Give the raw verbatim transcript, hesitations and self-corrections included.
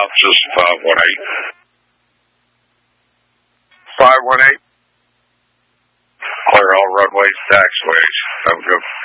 south, just five one eight. five one eight. Clear all runways, taxiways. Have a good